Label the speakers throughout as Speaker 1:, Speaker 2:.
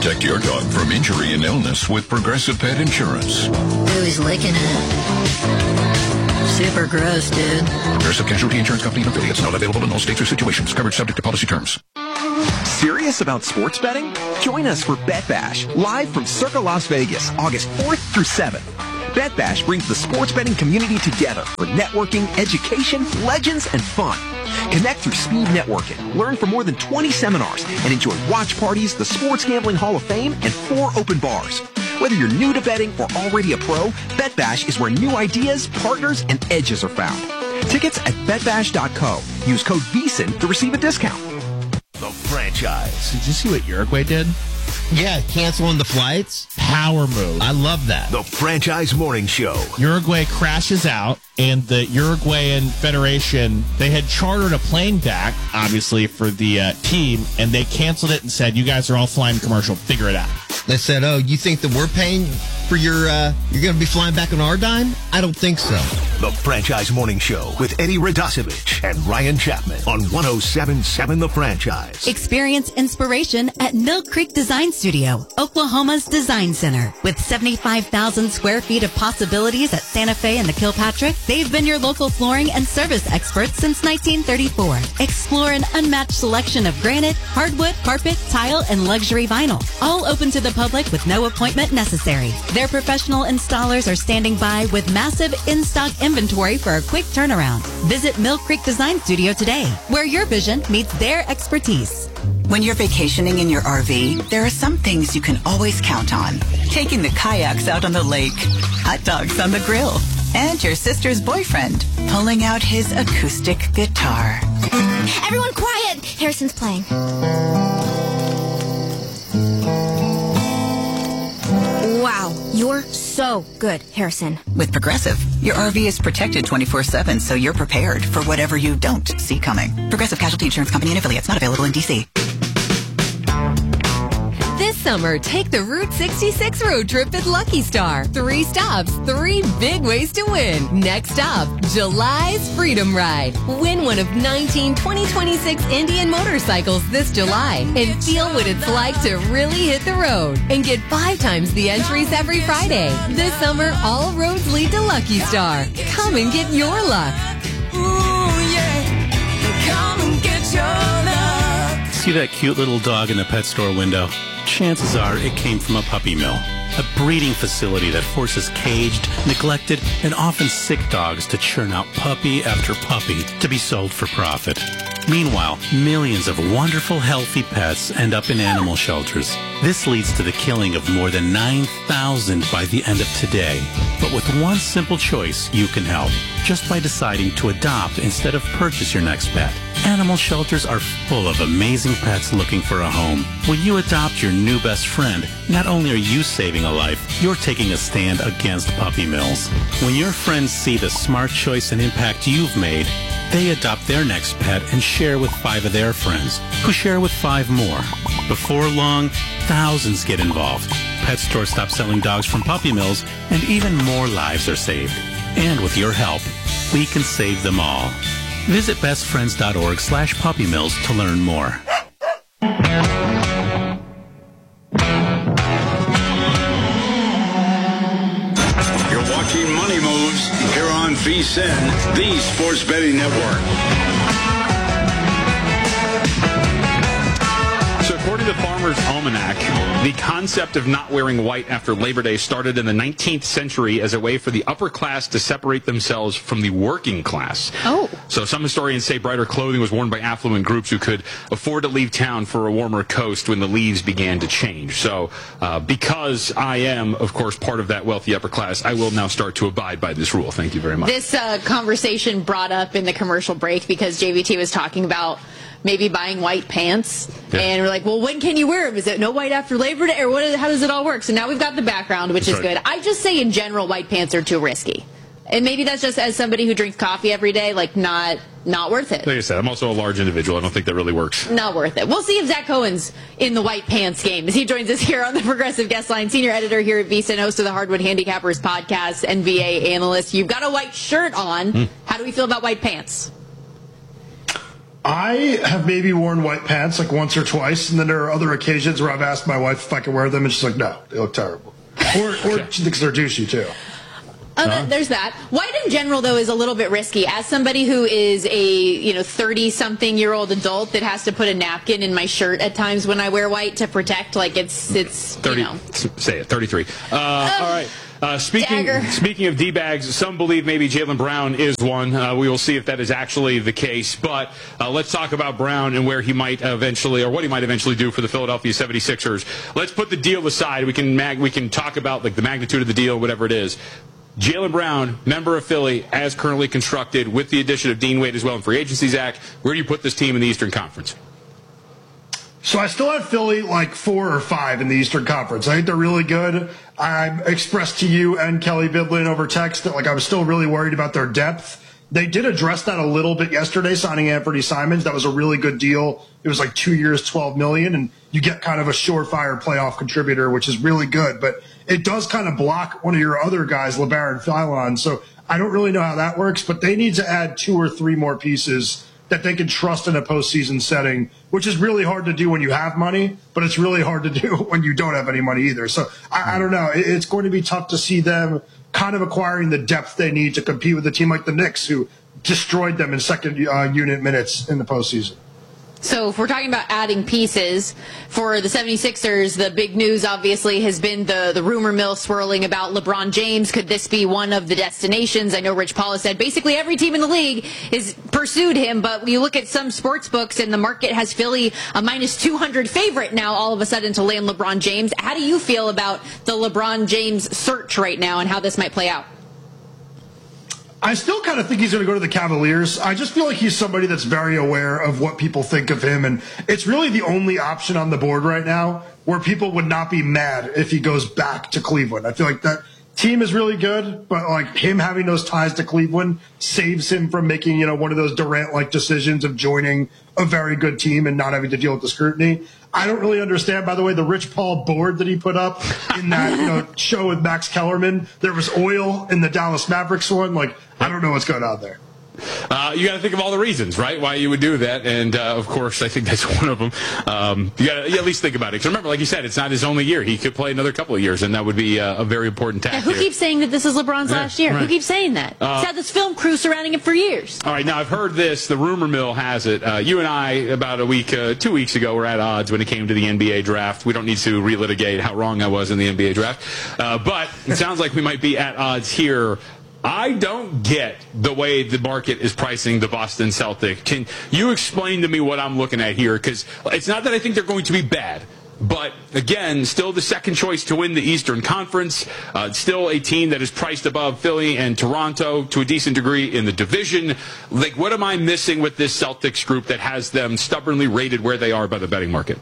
Speaker 1: Protect your dog from injury and illness with Progressive Pet Insurance.
Speaker 2: Ooh, he's licking it. Super gross, dude.
Speaker 1: Progressive Casualty Insurance Company and affiliates. Not available in all states or situations. Coverage subject to policy terms.
Speaker 3: Serious about sports betting? Join us for Bet Bash, live from Circa Las Vegas, August 4th through 7th. Bet Bash brings the sports betting community together for networking, education, legends, and fun. Connect through speed networking, learn from more than 20 seminars, and enjoy watch parties, the Sports Gambling Hall of Fame, and 4 open bars. Whether you're new to betting or already a pro, Bet Bash is where new ideas, partners, and edges are found. Tickets at betbash.co. Use code VEASAN to receive a discount.
Speaker 4: The Franchise.
Speaker 5: Did you see what Uruguay did?
Speaker 6: Yeah, canceling the flights.
Speaker 5: Power move.
Speaker 6: I love that.
Speaker 4: The Franchise Morning Show.
Speaker 5: Uruguay crashes out, and the Uruguayan Federation, they had chartered a plane back, obviously, for the team, and they canceled it and said, you guys are all flying commercial. Figure it out.
Speaker 6: They said, oh, you think that we're paying for your, you're going to be flying back on our dime? I don't think so.
Speaker 4: The Franchise Morning Show with Eddie Radosevich and Ryan Chapman on 107.7 The Franchise.
Speaker 7: Experience inspiration at Mill Creek Design Studio, Oklahoma's design center. With 75,000 square feet of possibilities at Santa Fe and the Kilpatrick, they've been your local flooring and service experts since 1934. Explore an unmatched selection of granite, hardwood, carpet, tile, and luxury vinyl. All open to the public with no appointment necessary. Their professional installers are standing by with massive in-stock inventory for a quick turnaround. Visit Mill Creek Design Studio today, where your vision meets their expertise.
Speaker 8: When you're vacationing in your RV, there are some things you can always count on. Taking the kayaks out on the lake, hot dogs on the grill, and your sister's boyfriend pulling out his acoustic guitar.
Speaker 9: Everyone quiet! Harrison's playing. Wow, you're so good, Harrison.
Speaker 8: With Progressive, your RV is protected 24/7, so you're prepared for whatever you don't see coming. Progressive Casualty Insurance Company and affiliates, not available in D.C.
Speaker 10: This summer, take the Route 66 road trip at Lucky Star. 3 stops, 3 big ways to win. Next stop, July's Freedom Ride. Win one of 19 2026 Indian motorcycles this July and feel what it's like to really hit the road. And get 5 times the entries every Friday. This summer, all roads lead to Lucky Star. Come and get your luck.
Speaker 11: Ooh, yeah. Come and get your luck.
Speaker 12: See that cute little dog in the pet store window? Chances are it came from a puppy mill, a breeding facility that forces caged, neglected, and often sick dogs to churn out puppy after puppy to be sold for profit. Meanwhile, millions of wonderful, healthy pets end up in animal shelters. This leads to the killing of more than 9,000 by the end of today. But with one simple choice, you can help, just by deciding to adopt instead of purchase your next pet. Animal shelters are full of amazing pets looking for a home. When you adopt your new best friend, not only are you saving a life, you're taking a stand against puppy mills. When your friends see the smart choice and impact you've made, they adopt their next pet and share with 5 of their friends, who share with 5 more. Before long, thousands get involved. Pet stores stop selling dogs from puppy mills, and even more lives are saved. And with your help, we can save them all. Visit bestfriends.org/puppymills to learn more.
Speaker 13: You're watching Money Moves here on VSiN, the Sports Betting Network.
Speaker 14: So according to Farmer's Almanac, the concept of not wearing white after Labor Day started in the 19th century as a way for the upper class to separate themselves from the working class.
Speaker 15: Oh.
Speaker 14: So some historians say brighter clothing was worn by affluent groups who could afford to leave town for a warmer coast when the leaves began to change. So because I am, of course, part of that wealthy upper class, I will now start to abide by this rule. Thank you very much.
Speaker 15: This conversation brought up in the commercial break because JVT was talking about maybe buying white pants. Yeah. And we're like, well, when can you wear them? Is it no white after Labor Day? Or how does it all work? So now we've got the background, which is good. I just say in general, white pants are too risky. And maybe that's just as somebody who drinks coffee every day, like not worth it.
Speaker 14: Like I said, I'm also a large individual. I don't think that really works.
Speaker 15: Not worth it. We'll see if Zach Cohen's in the white pants game as he joins us here on the Progressive Guest Line, senior editor here at VSiN, host of the Hardwood Handicappers podcast, NBA analyst. You've got a white shirt on. How do we feel about white pants?
Speaker 16: I have maybe worn white pants like once or twice, and then there are other occasions where I've asked my wife if I can wear them, and she's like, no, they look terrible. Or she thinks they're douchey, too.
Speaker 15: There's that. White in general, though, is a little bit risky. As somebody who is a 30-something-year-old adult that has to put a napkin in my shirt at times when I wear white to protect, like it's
Speaker 14: 30. Say it, 33. All right. Speaking of D-bags, some believe maybe Jaylen Brown is one. We will see if that is actually the case. But let's talk about Brown and where he might eventually, or what he might eventually do for the Philadelphia 76ers. Let's put the deal aside. We can talk about like the magnitude of the deal, whatever it is. Jaylen Brown, member of Philly, as currently constructed, with the addition of Dean Wade as well in free agency, Zach. Where do you put this team in the Eastern Conference?
Speaker 16: So I still have Philly like 4 or 5 in the Eastern Conference. I think they're really good. I expressed to you and Kelly Bidlin over text that like I was still really worried about their depth. They did address that a little bit yesterday, signing Anthony Simons. That was a really good deal. It was like 2 years, $12 million, and you get kind of a surefire playoff contributor, which is really good. But it does kind of block one of your other guys, LeBaron Philon. So I don't really know how that works, but they need to add 2 or 3 more pieces that they can trust in a postseason setting, which is really hard to do when you have money, but it's really hard to do when you don't have any money either. So I don't know. It's going to be tough to see them kind of acquiring the depth they need to compete with a team like the Knicks, who destroyed them in second unit minutes in the postseason.
Speaker 15: So if we're talking about adding pieces for the 76ers, the big news obviously has been the rumor mill swirling about LeBron James. Could this be one of the destinations? I know Rich Paul has said basically every team in the league has pursued him, but you look at some sports books and the market has Philly a minus 200 favorite now all of a sudden to land LeBron James. How do you feel about the LeBron James search right now and how this might play out?
Speaker 16: I still kind of think he's going to go to the Cavaliers. I just feel like he's somebody that's very aware of what people think of him, and it's really the only option on the board right now where people would not be mad if he goes back to Cleveland. I feel like that team is really good, but like him having those ties to Cleveland saves him from making, one of those Durant-like decisions of joining a very good team and not having to deal with the scrutiny. I don't really understand, by the way, the Rich Paul board that he put up in that show with Max Kellerman. There was oil in the Dallas Mavericks one. Like, I don't know what's going on there.
Speaker 14: You got to think of all the reasons, right, why you would do that. And, of course, I think that's one of them. You got to at least think about it. Because remember, like you said, it's not his only year. He could play another couple of years, and that would be a very important task.
Speaker 15: Who keeps saying that this is LeBron's last year?
Speaker 14: Right.
Speaker 15: Who keeps saying that? He's had this film crew surrounding him for years.
Speaker 14: All right, now I've heard this. The rumor mill has it. You and I, about 2 weeks ago, were at odds when it came to the NBA draft. We don't need to relitigate how wrong I was in the NBA draft. But it sounds like we might be at odds here. I don't get the way the market is pricing the Boston Celtics. Can you explain to me what I'm looking at here? Because it's not that I think they're going to be bad. But, again, still the second choice to win the Eastern Conference. Still a team that is priced above Philly and Toronto to a decent degree in the division. Like, what am I missing with this Celtics group that has them stubbornly rated where they are by the betting market?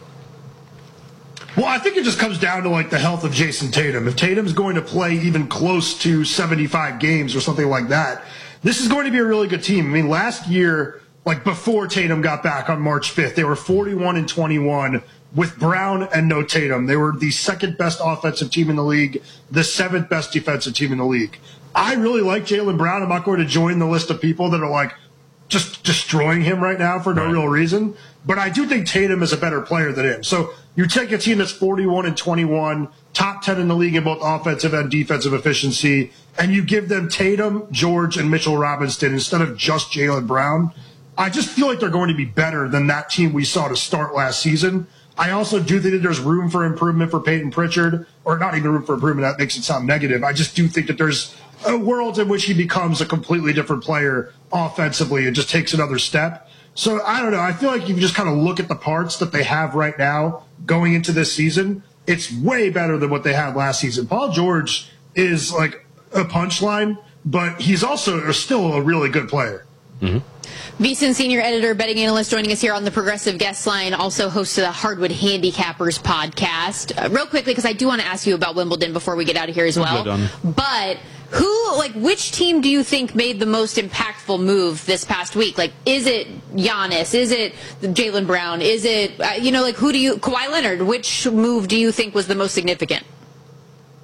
Speaker 16: Well, I think it just comes down to like the health of Jason Tatum. If Tatum's going to play even close to 75 games or something like that, this is going to be a really good team. I mean, last year, like before Tatum got back on March 5th, they were 41-21 with Brown and no Tatum. They were the second best offensive team in the league, the 7th best defensive team in the league. I really like Jaylen Brown. I'm not going to join the list of people that are like just destroying him right now for no real reason. But I do think Tatum is a better player than him. So you take a team that's 41-21, top 10 in the league in both offensive and defensive efficiency, and you give them Tatum, George, and Mitchell Robinson instead of just Jaylen Brown. I just feel like they're going to be better than that team we saw to start last season. I also do think that there's room for improvement for Peyton Pritchard, or not even room for improvement. That makes it sound negative. I just do think that there's a world in which he becomes a completely different player offensively and just takes another step. So I don't know. I feel like if you just kind of look at the parts that they have right now going into this season, it's way better than what they had last season. Paul George is like a punchline, but he's also still a really good player.
Speaker 14: Mm-hmm.
Speaker 15: VSiN senior editor, betting analyst, joining us here on the Progressive Guest Line, also host of the Hardwood Handicappers podcast. Real quickly, because I do want to ask you about Wimbledon before we get out of here as well. But which team do you think made the most impactful move this past week? Like, is it Giannis? Is it Jaylen Brown? Is it, Kawhi Leonard? Which move do you think was the most significant?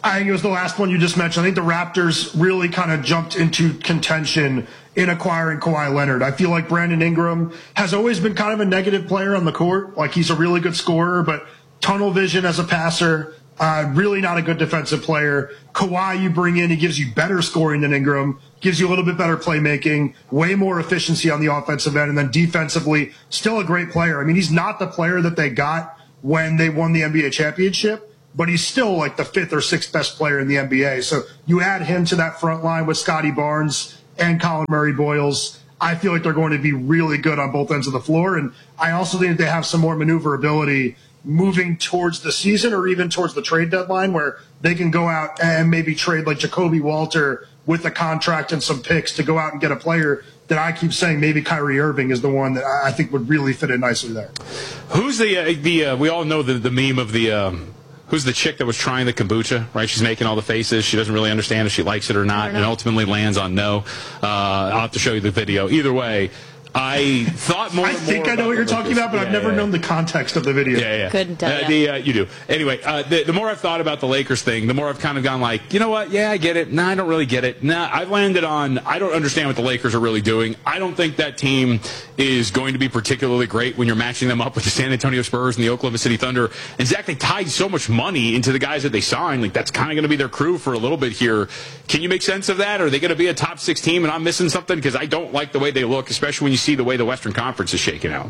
Speaker 16: I think it was the last one you just mentioned. I think the Raptors really kind of jumped into contention in acquiring Kawhi Leonard. I feel like Brandon Ingram has always been kind of a negative player on the court. Like, he's a really good scorer, but tunnel vision as a passer, really not a good defensive player. Kawhi you bring in, he gives you better scoring than Ingram, gives you a little bit better playmaking, way more efficiency on the offensive end, and then defensively, still a great player. I mean, he's not the player that they got when they won the NBA championship, but he's still like the 5th or 6th best player in the NBA. So you add him to that front line with Scotty Barnes and Colin Murray-Boyles. I feel like they're going to be really good on both ends of the floor. And I also think they have some more maneuverability moving towards the season or even towards the trade deadline, where they can go out and maybe trade like Jacoby Walter with a contract and some picks to go out and get a player that I keep saying maybe Kyrie Irving is the one that I think would really fit in nicely there.
Speaker 14: Who's we all know the meme of who's the chick that was trying the kombucha, right? She's making all the faces. She doesn't really understand if she likes it or not, and ultimately lands on no. I'll have to show you the video. Either way, I thought more. I
Speaker 16: think I know what you're talking about, but I've never known the context of the video.
Speaker 14: Yeah.
Speaker 15: Couldn't tell you.
Speaker 14: You do. Anyway, the more I've thought about the Lakers thing, the more I've kind of gone like, you know what? Yeah, I get it. Nah, I don't really get it. Nah, I've landed on, I don't understand what the Lakers are really doing. I don't think that team is going to be particularly great when you're matching them up with the San Antonio Spurs and the Oklahoma City Thunder. And Zach, they tied so much money into the guys that they signed. Like, that's kind of going to be their crew for a little bit here. Can you make sense of that? Are they going to be a top 6 team and I'm missing something? Because I don't like the way they look, especially when you see the way the Western Conference is shaking out.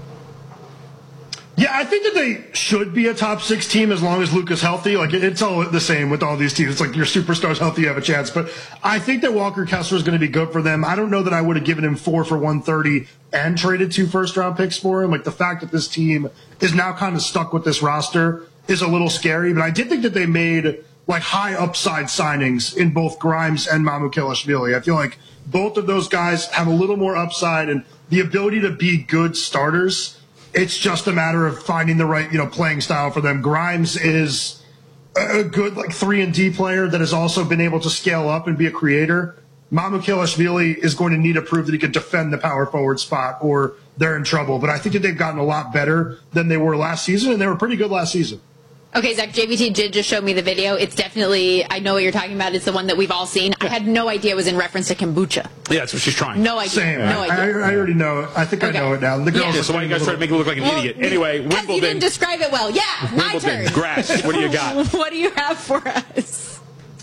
Speaker 16: Yeah, I think that they should be a top 6 team as long as Luka's healthy. Like, it's all the same with all these teams. It's like your superstar's healthy, you have a chance. But I think that Walker Kessler is going to be good for them. I don't know that I would have given him 4 for 130 and traded 2 first-round picks for him. Like, the fact that this team is now kind of stuck with this roster is a little scary. But I did think that they made, like, high upside signings in both Grimes and Mamoukelashvili. I feel like both of those guys have a little more upside and the ability to be good starters. It's just a matter of finding the right, playing style for them. Grimes is a good 3-and-D player that has also been able to scale up and be a creator. Mamoukelashvili is going to need to prove that he can defend the power forward spot or they're in trouble. But I think that they've gotten a lot better than they were last season, and they were pretty good last season.
Speaker 15: Okay, Zach, JVT did just show me the video. It's definitely, I know what you're talking about. It's the one that we've all seen. I had no idea it was in reference to kombucha.
Speaker 14: Yeah, that's what she's trying.
Speaker 15: No idea.
Speaker 16: Same.
Speaker 15: No idea.
Speaker 16: I already know it. I think I know it now. The girls
Speaker 14: so why you guys try to make me look like an idiot? Anyway, Wimbledon.
Speaker 15: You didn't describe it well. Yeah, my turn.
Speaker 14: Grass. What do you got?
Speaker 15: What do you have for us?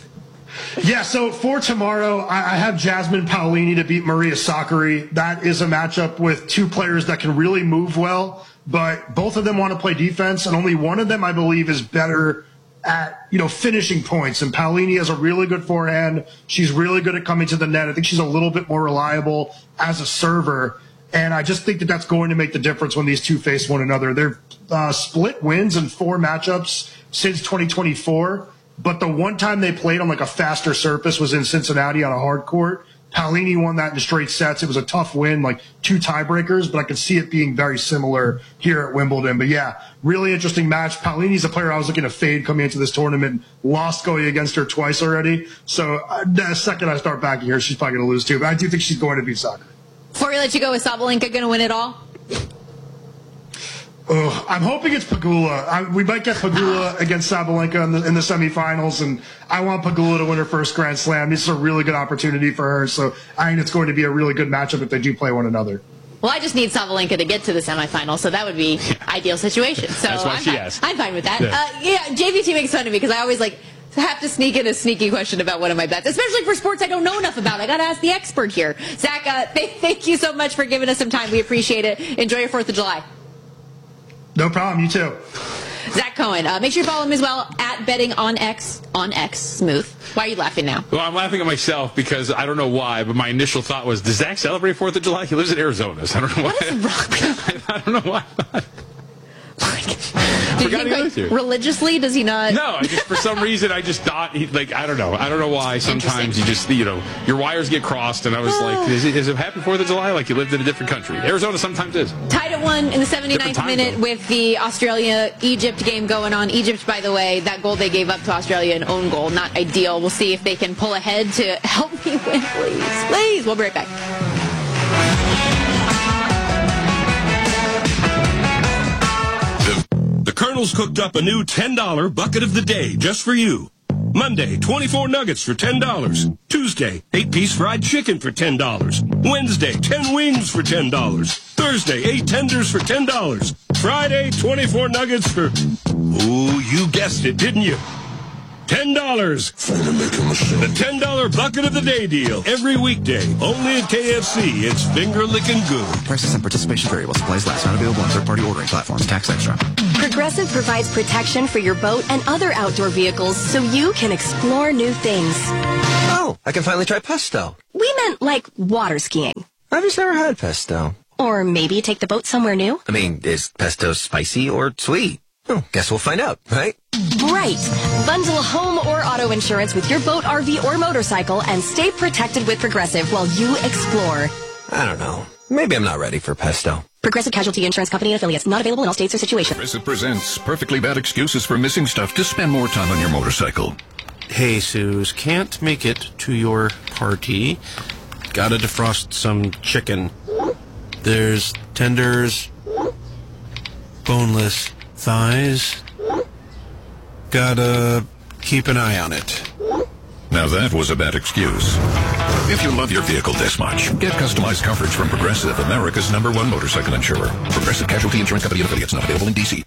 Speaker 16: Yeah, so for tomorrow, I have Jasmine Paolini to beat Maria Sakkari. That is a matchup with 2 players that can really move well, but both of them want to play defense, and only one of them, I believe, is better at, finishing points. And Paolini has a really good forehand. She's really good at coming to the net. I think she's a little bit more reliable as a server. And I just think that that's going to make the difference when these 2 face one another. They've split wins in 4 matchups since 2024. But the one time they played on a faster surface was in Cincinnati on a hard court. Paolini won that in straight sets. It was a tough win, 2 tiebreakers, but I could see it being very similar here at Wimbledon. But yeah, really interesting match. Paolini's a player I was looking to fade coming into this tournament. Lost going against her twice already. So the second I start backing her, she's probably going to lose too. But I do think she's going to beat Sakkari.
Speaker 15: Before we let you go, is Sabalenka going to win it all?
Speaker 16: I'm hoping it's Pegula. We might get Pegula against Sabalenka in the semifinals, and I want Pegula to win her first Grand Slam. This is a really good opportunity for her, so I think it's going to be a really good matchup if they do play one another.
Speaker 15: Well, I just need Sabalenka to get to the semifinals, so that would be ideal situation. So
Speaker 14: that's why she asked.
Speaker 15: I'm fine with that. JVT makes fun of me because I always have to sneak in a sneaky question about one of my bets, especially for sports I don't know enough about. I got to ask the expert here. Zach, thank you so much for giving us some time. We appreciate it. Enjoy your 4th of July.
Speaker 16: No problem. You too.
Speaker 15: Zach Cohen. Make sure you follow him as well at Betting on X. Smooth. Why are you laughing now?
Speaker 14: Well, I'm laughing at myself because I don't know why, but my initial thought was, does Zach celebrate 4th of July? He lives in Arizona, so I don't know why.
Speaker 15: What is wrong?
Speaker 14: I don't know why.
Speaker 15: Do you think, religiously, does he not?
Speaker 14: No, for some reason, I just thought, I don't know. I don't know why. Sometimes you just, your wires get crossed, and I was like, is it happy 4th of July? Like you lived in a different country. Arizona sometimes is.
Speaker 15: Tied at 1 in the 79th minute with the Australia-Egypt game going on. Egypt, by the way, that goal they gave up to Australia, an own goal, not ideal. We'll see if they can pull ahead to help me win, please. Please. We'll be right back.
Speaker 17: The Colonel's cooked up a new $10 bucket of the day just for you. Monday, 24 nuggets for $10. Tuesday, 8-piece fried chicken for $10. Wednesday, 10 wings for $10. Thursday, 8 tenders for $10. Friday, 24 nuggets for, ooh, you guessed it, didn't you? $10. The $10 bucket of the day deal. Every weekday. Only at KFC. It's finger licking good.
Speaker 3: Prices and participation variable. Supplies last. Not available on third-party ordering platforms. Tax extra.
Speaker 18: Progressive provides protection for your boat and other outdoor vehicles so you can explore new things.
Speaker 19: Oh, I can finally try pesto.
Speaker 18: We meant like water skiing.
Speaker 19: I've just never had pesto.
Speaker 18: Or maybe take the boat somewhere new.
Speaker 19: I mean, is pesto spicy or sweet? Oh, guess we'll find out, right?
Speaker 18: Right. Bundle home or auto insurance with your boat, RV, or motorcycle and stay protected with Progressive while you explore.
Speaker 19: I don't know. Maybe I'm not ready for pesto.
Speaker 18: Progressive Casualty Insurance Company and affiliates. Not available in all states or situations.
Speaker 1: Progressive presents perfectly bad excuses for missing stuff to spend more time on your motorcycle.
Speaker 20: Hey, Suze, can't make it to your party. Gotta defrost some chicken. There's tenders, boneless thighs. Gotta keep an eye on it.
Speaker 1: Now that was a bad excuse. If you love your vehicle this much, get customized coverage from Progressive, America's #1 motorcycle insurer. Progressive Casualty Insurance Company and affiliates, not available in D.C.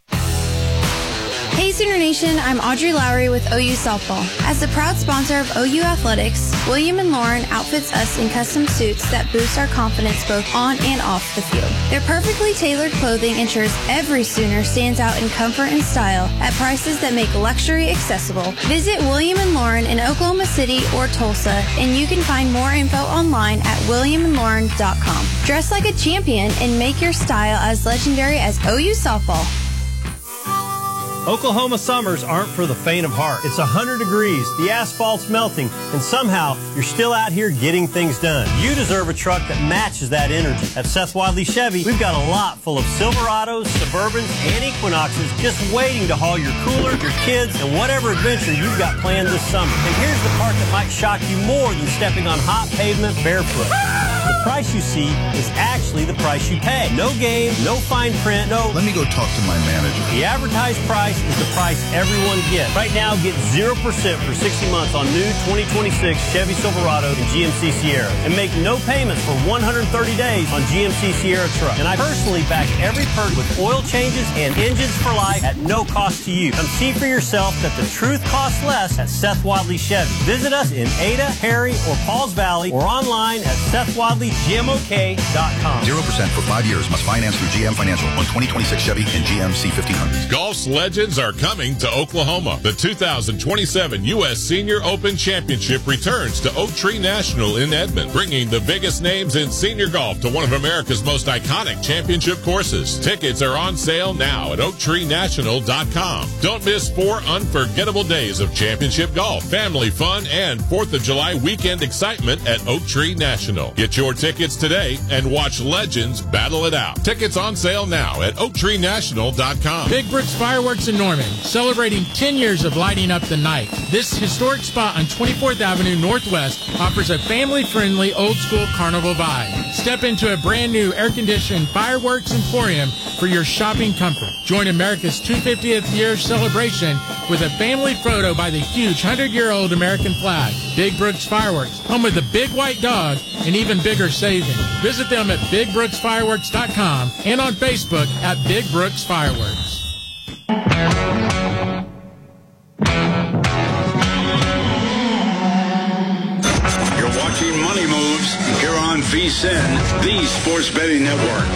Speaker 21: Hey Sooner Nation, I'm Audrey Lowry with OU Softball. As the proud sponsor of OU Athletics, William & Lauren outfits us in custom suits that boost our confidence both on and off the field. Their perfectly tailored clothing ensures every Sooner stands out in comfort and style at prices that make luxury accessible. Visit William & Lauren in Oklahoma City or Tulsa, and you can find more info online at williamandlauren.com. Dress like a champion and make your style as legendary as OU Softball.
Speaker 22: Oklahoma summers aren't for the faint of heart. It's 100 degrees, the asphalt's melting, and somehow you're still out here getting things done. You deserve a truck that matches that energy. At Seth Wadley Chevy, we've got a lot full of Silverados, Suburbans, and Equinoxes just waiting to haul your cooler, your kids, and whatever adventure you've got planned this summer. And here's the part that might shock you more than stepping on hot pavement barefoot. The price you see is actually the price you pay. No game, no fine print, no...
Speaker 23: Let me go talk to my manager.
Speaker 22: The advertised price is the price everyone gets. Right now, get 0% for 60 months on new 2026 Chevy Silverado and GMC Sierra. And make no payments for 130 days on GMC Sierra truck. And I personally back every perk with oil changes and engines for life at no cost to you. Come see for yourself that the truth costs less at Seth Wadley Chevy. Visit us in Ada, Harry, or Pauls Valley or online at SethWadleyGMOK.com.
Speaker 23: 0% for 5 years. Must finance through GM Financial on 2026 Chevy and GMC 1500s.
Speaker 24: Golf's legends are coming to Oklahoma. The 2027 U.S. Senior Open Championship returns to Oak Tree National in Edmond, bringing the biggest names in senior golf to one of America's most iconic championship courses. Tickets are on sale now at OaktreeNational.com. Don't miss 4 unforgettable days of championship golf, family fun, and 4th of July weekend excitement at Oak Tree National. Get your tickets today and watch legends battle it out. Tickets on sale now at OaktreeNational.com.
Speaker 25: Big Brooks Fireworks in Norman, celebrating 10 years of lighting up the night. This historic spot on 24th Avenue Northwest offers a family-friendly, old-school carnival vibe. Step into a brand-new air-conditioned fireworks emporium for your shopping comfort. Join America's 250th year celebration with a family photo by the huge 100-year-old American flag. Big Brooks Fireworks, home of the big white dog and even bigger savings. Visit them at BigBrooksFireworks.com and on Facebook at Big Brooks Fireworks.
Speaker 13: You're watching Money Moves here on VSiN, the Sports Betting Network.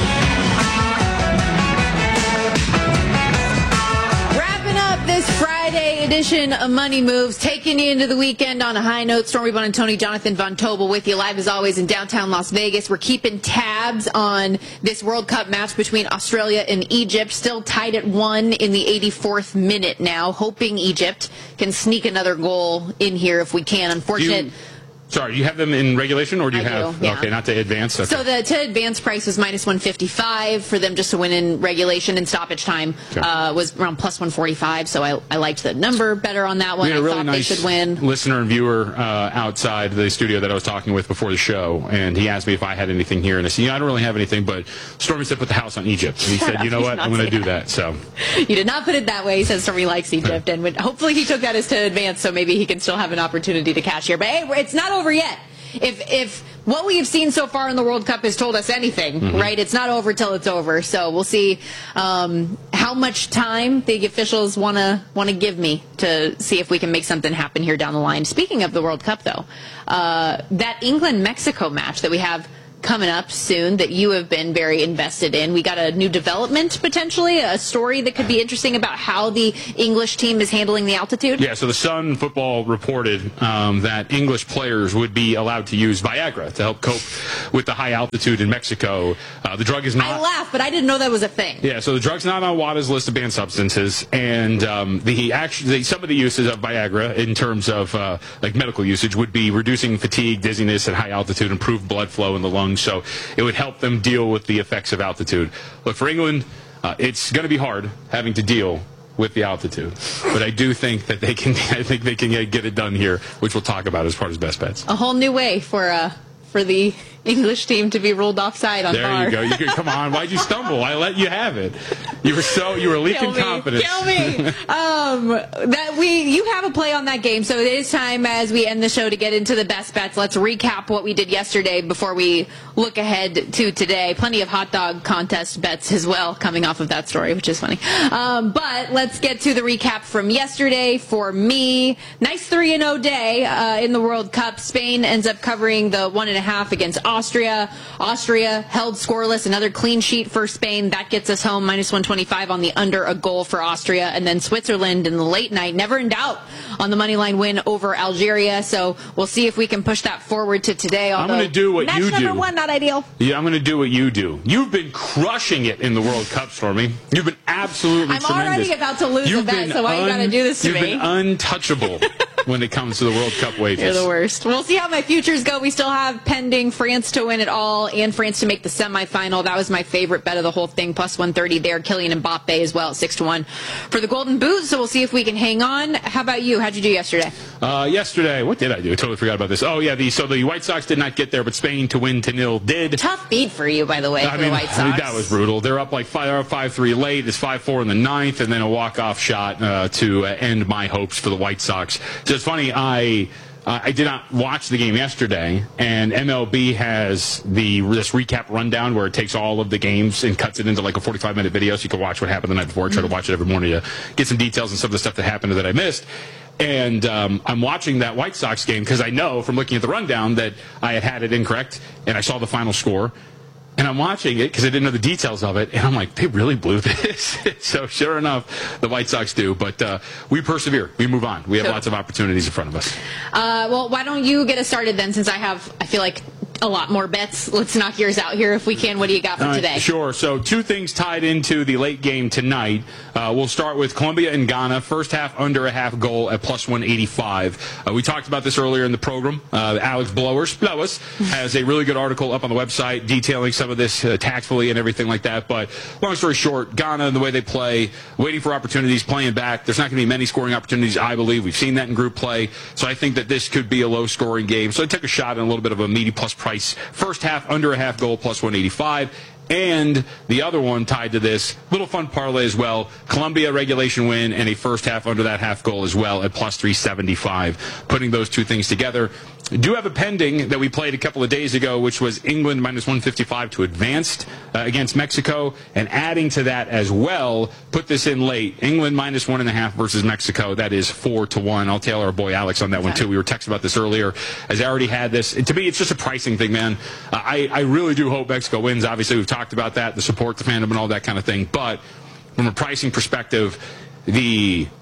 Speaker 15: Wrapping up this Friday edition of Money Moves, taking you into the weekend on a high note. Stormy Buonantony, Jonathan Von Tobel with you live as always in downtown Las Vegas. We're keeping tabs on this World Cup match between Australia and Egypt. Still tied at 1 in the 84th minute now, hoping Egypt can sneak another goal in here if we can. Unfortunate.
Speaker 14: Sorry, do you have them in regulation, or do you have?
Speaker 15: Yeah.
Speaker 14: Okay, not to advance. Okay.
Speaker 15: So the to advance price was minus 155 for them just to win in regulation, and stoppage time was around plus 145. So I liked the number better on that one.
Speaker 14: We had a really
Speaker 15: thought
Speaker 14: nice
Speaker 15: they should win.
Speaker 14: listener and viewer outside the studio that I was talking with before the show, and he asked me if I had anything here, and I said, I don't really have anything, but Stormy said put the house on Egypt. And he said, you know what, I'm going to do that. So
Speaker 15: you did not put it that way. He says Stormy likes Egypt, and hopefully he took that as to advance, so maybe he can still have an opportunity to cash here. But hey, it's not over yet. If what we have seen so far in the World Cup has told us anything, right? It's not over till it's over. So we'll see how much time the officials want to give me to see if we can make something happen here down the line. Speaking of the World Cup, though, that England-Mexico match that we have coming up soon that you have been very invested in. We got a new development, potentially, a story that could be interesting about how the English team is handling the altitude.
Speaker 14: Yeah, so the Sun Football reported that English players would be allowed to use Viagra to help cope with the high altitude in Mexico. The drug is not...
Speaker 15: I laugh, but I didn't know that was a thing.
Speaker 14: Yeah, so the drug's not on WADA's list of banned substances, and some of the uses of Viagra in terms of like medical usage would be reducing fatigue, dizziness at high altitude, improved blood flow in the lungs. So it would help them deal with the effects of altitude. Look, for England, it's going to be hard having to deal with the altitude. But I do think that they can. I think they can get it done here, which we'll talk about as part of Best Bets.
Speaker 15: A whole new way for the English team to be ruled offside on
Speaker 14: there
Speaker 15: bar.
Speaker 14: There you go. Come on. Why'd you stumble? I let you have it. You were leaking confidence.
Speaker 15: Kill me. You have a play on that game, so it is time as we end the show to get into the best bets. Let's recap what we did yesterday before we look ahead to today. Plenty of hot dog contest bets as well coming off of that story, which is funny. But let's get to the recap from yesterday. For me, nice 3-0 day in the World Cup. Spain ends up covering the 1.5 against Austria. Austria held scoreless, another clean sheet for Spain. That gets us home, minus 125 on the under, a goal for Austria. And then Switzerland in the late night, never in doubt on the moneyline win over Algeria. So we'll see if we can push that forward to today.
Speaker 14: I'm going to do what you do.
Speaker 15: Match number 1, not ideal.
Speaker 14: Yeah, I'm going to do what you do. You've been crushing it in the World Cup, Stormy. You've been absolutely tremendous.
Speaker 15: I'm already about to lose a bet, so why you got to do this to me?
Speaker 14: You've been untouchable when it comes to the World Cup wages.
Speaker 15: You're the worst. We'll see how my futures go. We still have pending France to win it all and France to make the semifinal. That was my favorite bet of the whole thing, plus 130 there. Kylian Mbappe as well at 6-1 for the Golden Boot. So we'll see if we can hang on. How about you? How'd you do yesterday?
Speaker 14: Yesterday, what did I do? I totally forgot about this. Oh yeah, so the White Sox did not get there, but Spain to win 2-0 did.
Speaker 15: Tough beat for you, by the way, for the White Sox.
Speaker 14: That was brutal. They're up like 5-3 late. It's 5-4 in the ninth, and then a walk-off shot to end my hopes for the White Sox. So it's funny. I did not watch the game yesterday, and MLB has this recap rundown where it takes all of the games and cuts it into like a 45-minute video so you can watch what happened the night before. I try to watch it every morning to get some details and some of the stuff that happened that I missed. And I'm watching that White Sox game because I know from looking at the rundown that I had it incorrect, and I saw the final score. And I'm watching it because I didn't know the details of it, and I'm like, they really blew this. So sure enough, the White Sox do. But we persevere. We move on. We have lots of opportunities in front of us.
Speaker 15: Well, why don't you get us started then, since I feel like a lot more bets. Let's knock yours out here if we can. What do you got for today?
Speaker 14: Sure. So 2 things tied into the late game tonight. We'll start with Colombia and Ghana. First half under a half goal at plus 185. We talked about this earlier in the program. Alex Blowers has a really good article up on the website detailing some of this tactfully and everything like that. But long story short, Ghana and the way they play, waiting for opportunities, playing back. There's not going to be many scoring opportunities, I believe. We've seen that in group play. So I think that this could be a low-scoring game. So I took a shot at a little bit of a meaty plus price. First half under a half goal plus 185. And the other one tied to this, little fun parlay as well, Colombia regulation win and a first half under that half goal as well at plus 375. Putting those 2 things together. Do have a pending that we played a couple of days ago, which was England minus 155 to advanced against Mexico, and adding to that as well, put this in late. England minus 1.5 versus Mexico. That is 4-1. I'll tail our boy Alex on that one too. We were texting about this earlier, as I already had this. And to me, it's just a pricing thing, man. I really do hope Mexico wins. Obviously, we've talked about that, the support, the fandom, and all that kind of thing. But from a pricing perspective, the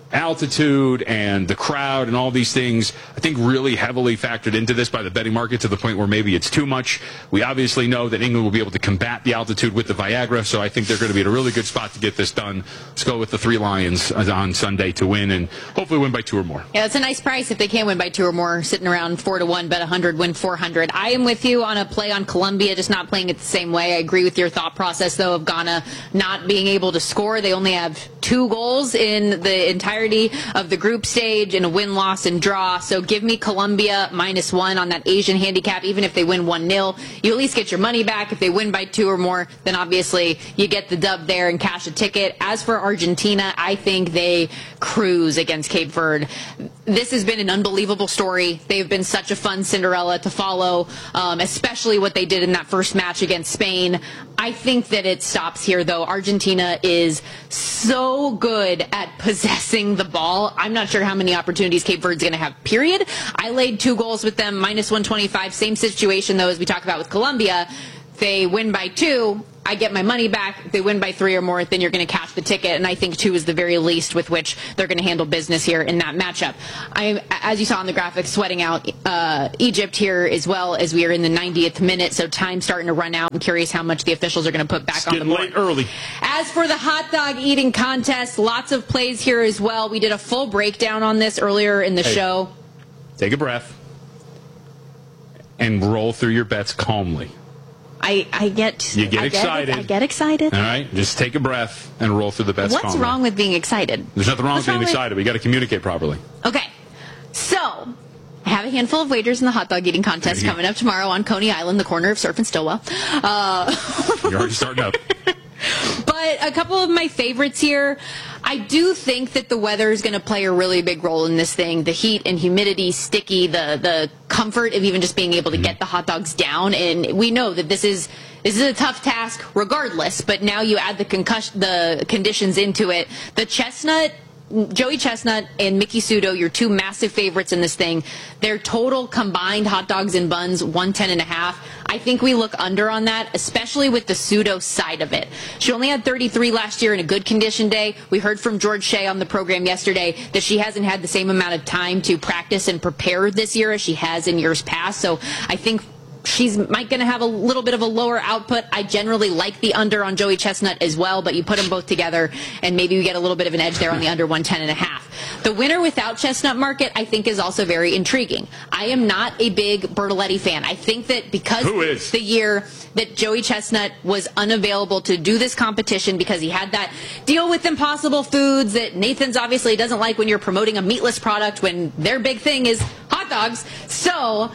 Speaker 14: altitude and the crowd and all these things, I think really heavily factored into this by the betting market to the point where maybe it's too much. We obviously know that England will be able to combat the altitude with the Viagra, so I think they're going to be at a really good spot to get this done. Let's go with the 3 Lions on Sunday to win and hopefully win by 2 or more.
Speaker 15: Yeah, it's a nice price if they can win by 2 or more, sitting around 4-1, bet 100, win 400. I am with you on a play on Colombia, just not playing it the same way. I agree with your thought process, though, of Ghana not being able to score. They only have 2 goals in the entirety of the group stage in a win, loss, and draw. So give me Colombia -1 on that Asian handicap. Even if they win 1-0, you at least get your money back. If they win by 2 or more, then obviously you get the dub there and cash a ticket. As for Argentina, I think they cruise against Cape Verde. This has been an unbelievable story. They've been such a fun Cinderella to follow, especially what they did in that first match against Spain. I think that it stops here, though. Argentina is so good at possessing the ball. I'm not sure how many opportunities Cape Verde's going to have, period. I laid 2 goals with them, -125. Same situation, though, as we talk about with Colombia. They win by 2, I get my money back. If they win by 3 or more, then you're going to cash the ticket, and I think 2 is the very least with which they're going to handle business here in that matchup. I'm, as you saw on the graphic, sweating out Egypt here as well, as we are in the 90th minute, so time's starting to run out. I'm curious how much the officials are going to put back on the board.
Speaker 14: Late early.
Speaker 15: As for the hot dog eating contest, lots of plays here as well. We did a full breakdown on this earlier in the show.
Speaker 14: Take a breath and roll through your bets calmly.
Speaker 15: I get
Speaker 14: excited.
Speaker 15: I get excited.
Speaker 14: All right, just take a breath and roll through the bets calmly.
Speaker 15: What's wrong with being excited?
Speaker 14: There's nothing wrong with being excited. We got to communicate properly.
Speaker 15: Okay, so I have a handful of wagers in the hot dog eating contest coming up tomorrow on Coney Island, the corner of Surf and Stillwell.
Speaker 14: You're already starting up.
Speaker 15: But a couple of my favorites here. I do think that the weather is going to play a really big role in this thing. The heat and humidity, sticky, the comfort of even just being able to get the hot dogs down. And we know that this is a tough task regardless, but now you add the conditions into it. The Chestnut, Joey Chestnut and Mickey Sudo, your 2 massive favorites in this thing. Their total combined hot dogs and buns, 110.5. I think we look under on that, especially with the Sudo side of it. She only had 33 last year in a good condition day. We heard from George Shea on the program yesterday that she hasn't had the same amount of time to practice and prepare this year as she has in years past. So I think she's might going to have a little bit of a lower output. I generally like the under on Joey Chestnut as well, but you put them both together and maybe we get a little bit of an edge there on the under 110.5. The winner without Chestnut market, I think, is also very intriguing. I am not a big Bertoletti fan. I think that because it's the year that Joey Chestnut was unavailable to do this competition because he had that deal with Impossible Foods that Nathan's obviously doesn't like when you're promoting a meatless product when their big thing is hot dogs. So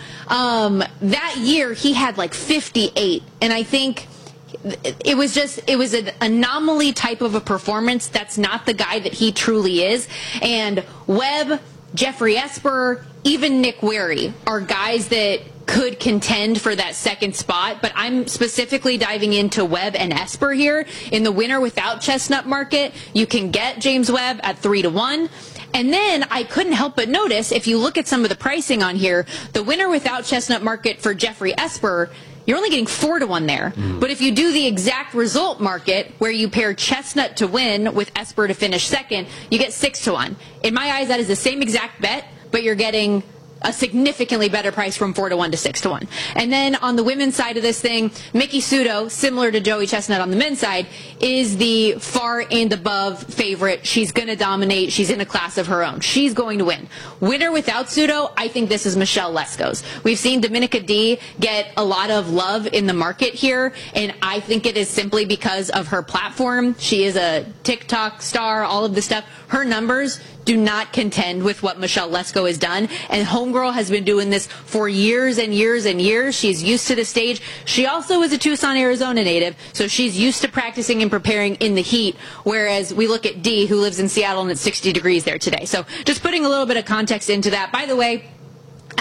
Speaker 15: that year he had like 58, and I think it was an anomaly type of a performance. That's not the guy that he truly is. And Webb, Jeffrey Esper, even Nick Wehry are guys that could contend for that second spot, but I'm specifically diving into Webb and Esper here. In the winner without Chestnut market, you can get James Webb at 3-1. And then I couldn't help but notice, if you look at some of the pricing on here, the winner without Chestnut market for Jeffrey Esper, you're only getting 4-1 there. But if you do the exact result market, where you pair Chestnut to win with Esper to finish second, you get 6-1. In my eyes, that is the same exact bet, but you're getting a significantly better price from 4-1 to 6-1. And then on the women's side of this thing, Mickey Sudo, similar to Joey Chestnut on the men's side, is the far and above favorite. She's going to dominate. She's in a class of her own. She's going to win. Winner without Sudo, I think this is Michelle Lescos. We've seen Dominica D get a lot of love in the market here, and I think it is simply because of her platform. She is a TikTok star, all of this stuff. Her numbers do not contend with what Michelle Lesko has done. And Homegirl has been doing this for years and years and years. She's used to the stage. She also is a Tucson, Arizona native, so she's used to practicing and preparing in the heat, whereas we look at Dee, who lives in Seattle, and it's 60 degrees there today. So just putting a little bit of context into that. By the way,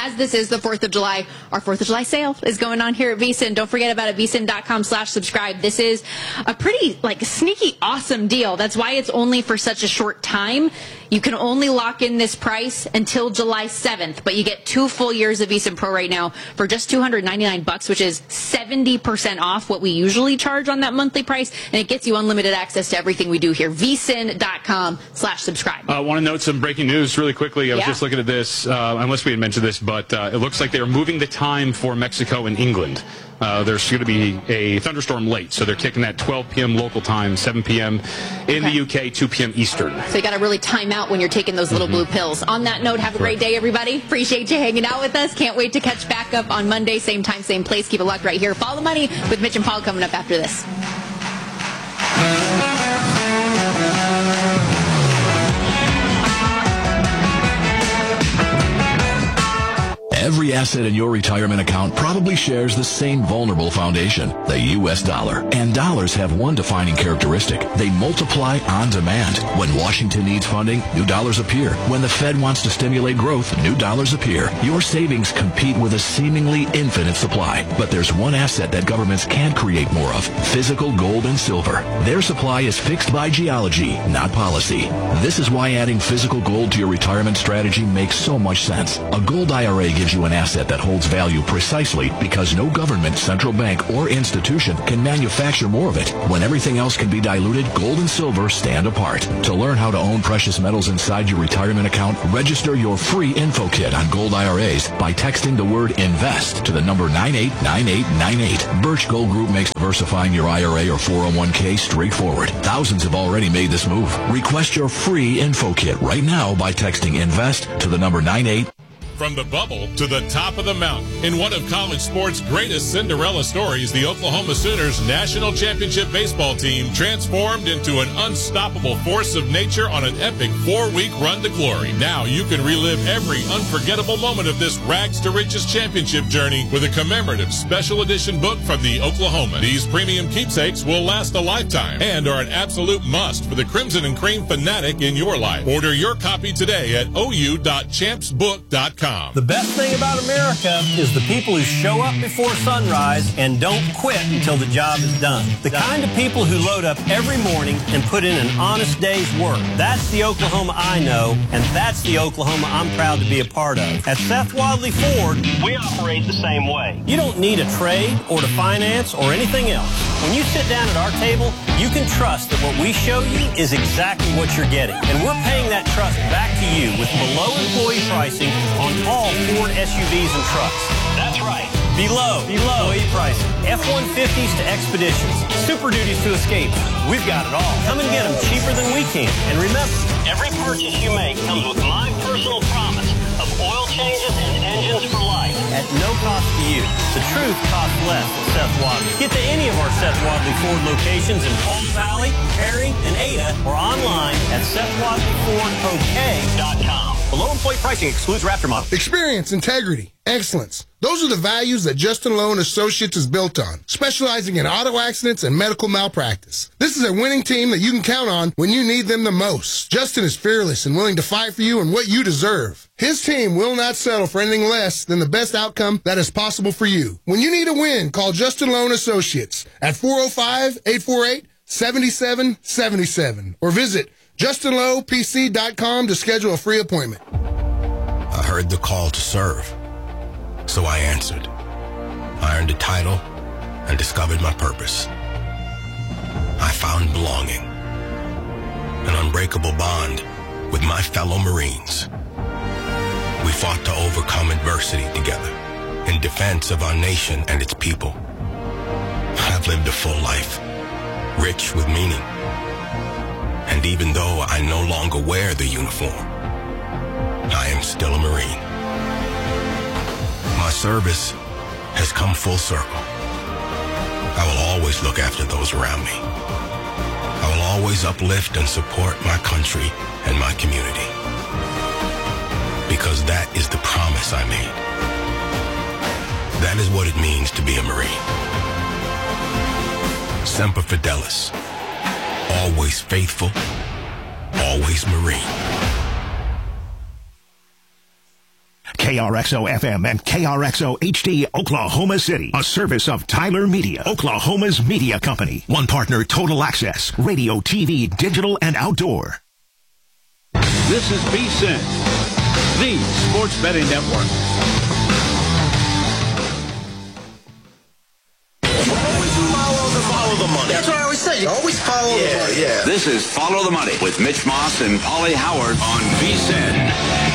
Speaker 15: as this is the 4th of July, our 4th of July sale is going on here at VSiN. Don't forget about it, vsin.com/subscribe. This is a pretty sneaky awesome deal. That's why it's only for such a short time. You can only lock in this price until July 7th, but you get 2 full years of VSiN Pro right now for just $299, which is 70% off what we usually charge on that monthly price, and it gets you unlimited access to everything we do here. vsin.com/subscribe.
Speaker 14: I want to note some breaking news really quickly. I was just looking at this, unless we had mentioned this, but it looks like they're moving the time for Mexico and England. There's going to be a thunderstorm late, so they're kicking that 12 p.m. local time, 7 p.m. in the UK, 2 p.m. Eastern.
Speaker 15: So you got to really time out when you're taking those little blue pills. On that note, have a great day, everybody. Appreciate you hanging out with us. Can't wait to catch back up on Monday, same time, same place. Keep it locked right here. Follow the Money with Mitch and Paul coming up after this.
Speaker 2: Every asset in your retirement account probably shares the same vulnerable foundation, the U.S. dollar. And dollars have one defining characteristic. They multiply on demand. When Washington needs funding, new dollars appear. When the Fed wants to stimulate growth, new dollars appear. Your savings compete with a seemingly infinite supply. But there's one asset that governments can't create more of: physical gold and silver. Their supply is fixed by geology, not policy. This is why adding physical gold to your retirement strategy makes so much sense. A gold IRA gives you an asset that holds value precisely because no government, central bank, or institution can manufacture more of it. When everything else can be diluted, gold and silver stand apart. To learn how to own precious metals inside your retirement account, register your free info kit on gold IRAs by texting the word INVEST to the number 989898. Birch Gold Group makes diversifying your IRA or 401k straightforward. Thousands have already made this move. Request your free info kit right now by texting INVEST to the number 98.
Speaker 24: From the bubble to the top of the mountain. In one of college sports' greatest Cinderella stories, the Oklahoma Sooners national championship baseball team transformed into an unstoppable force of nature on an epic 4-week run to glory. Now you can relive every unforgettable moment of this rags to riches championship journey with a commemorative special edition book from the Oklahoma. These premium keepsakes will last a lifetime and are an absolute must for the Crimson and Cream fanatic in your life. Order your copy today at ou.champsbook.com.
Speaker 22: The best thing about America is the people who show up before sunrise and don't quit until the job is done. The kind of people who load up every morning and put in an honest day's work. That's the Oklahoma I know, and that's the Oklahoma I'm proud to be a part of. At Seth Wadley Ford, we operate the same way. You don't need a trade or to finance or anything else. When you sit down at our table, you can trust that what we show you is exactly what you're getting. And we're paying that trust back to you with below employee pricing on all Ford SUVs and trucks. That's right. Below employee pricing. F-150s to Expeditions. Super Duties to Escapes. We've got it all. Come and get them cheaper than we can. And remember, every purchase you make comes with my personal promise of oil changes and engines for life. At no cost to you. The truth costs less at Seth Wadley. Get to any of our Seth Wadley Ford locations in Palm Valley, Perry, and Ada, or online at SethWadleyFordOK.com. Below employee pricing excludes Raptor model.
Speaker 4: Experience, integrity, excellence. Those are the values that Justin Lowe & Associates is built on, specializing in auto accidents and medical malpractice. This is a winning team that you can count on when you need them the most. Justin is fearless and willing to fight for you and what you deserve. His team will not settle for anything less than the best outcome that is possible for you. When you need a win, call Justin Lowe & Associates at 405-848-7777 or visit JustinLowePC.com to schedule a free appointment.
Speaker 5: I heard the call to serve, so I answered. I earned a title and discovered my purpose. I found belonging, an unbreakable bond with my fellow Marines. We fought to overcome adversity together in defense of our nation and its people. I've lived a full life, rich with meaning. And even though I no longer wear the uniform, I am still a Marine. My service has come full circle. I will always look after those around me. I will always uplift and support my country and my community. Because that is the promise I made. That is what it means to be a Marine. Semper Fidelis. Always faithful, always Marine.
Speaker 6: KRXO-FM and KRXO-HD Oklahoma City, a service of Tyler Media, Oklahoma's media company. One partner, Total Access, radio, TV, digital, and outdoor.
Speaker 13: This is VSiN, the Sports Betting Network.
Speaker 7: Follow the money. That's what I always say. You always follow the money. Yeah.
Speaker 13: This is Follow the Money with Mitch Moss and Paulie Howard on VSiN.